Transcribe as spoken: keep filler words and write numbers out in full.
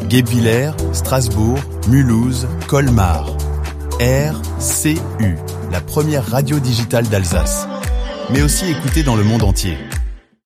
Guebwiller, Strasbourg, Mulhouse, Colmar. R C U, la première radio digitale d'Alsace. Mais aussi écoutée dans le monde entier.